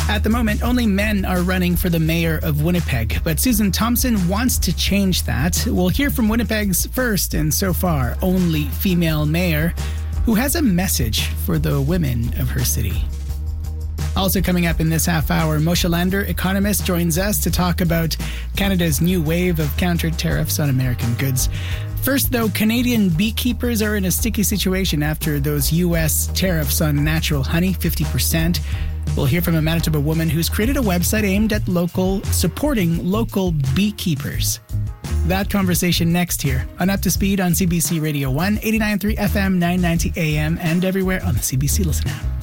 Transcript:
At the moment, only men are running for the mayor of Winnipeg, but Susan Thompson wants to change that. We'll hear from Winnipeg's first and so far only female mayor, who has a message for the women of her city. Also coming up in this half hour, Moshe Lander, economist, joins us to talk about Canada's new wave of counter tariffs on American goods. First, though, Canadian beekeepers are in a sticky situation after those U.S. tariffs on natural honey, 50%. We'll hear from a Manitoba woman who's created a website aimed at supporting local beekeepers. That conversation next here on Up to Speed on CBC Radio 1, 89.3 FM, 990 AM, and everywhere on the CBC Listen app.